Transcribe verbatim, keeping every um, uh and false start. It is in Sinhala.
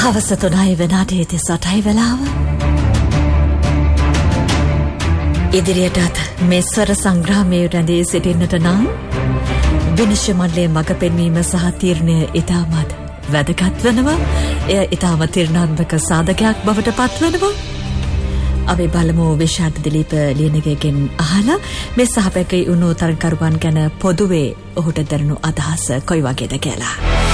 හවස තුනයි විනාඩි තිස්අටයි වෙලාව. ඉදිරියටත් මේ ස්වර සංග්‍රාමයේ රැඳී සිටින්නට නම් විනිශ්චය මණ්ඩලයේ මඟ පෙන්වීම සහ තීරණය ඉතාමත් වැදගත් වෙනවා. එය ඉතාම තීරණාත්මක සාධකයක් බවට පත්වෙනවා. අපි බලමු විශාරද දිලීප ලියනගේගෙන් අහලා මේ සහභාගී වුණු තරගකරුවන් ගැන පොදුවේ ඔහුට දැනුණු අදහස කොයි වගේද කියලා.